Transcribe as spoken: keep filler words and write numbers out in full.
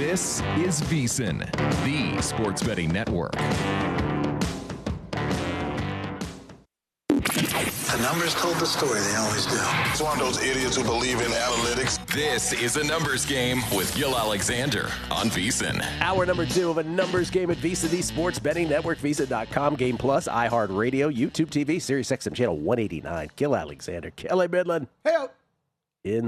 This is VSiN, the sports betting network. The numbers told the story, they always do. It's one of those idiots who believe in analytics. This is a numbers game with Gil Alexander on VSiN. Hour number two of a numbers game at VSiN, the sports betting network, VSiN dot com, Game Plus, iHeartRadio, YouTube T V, Sirius X M channel one eighty-nine. Gil Alexander, Kelly Midland. Hey,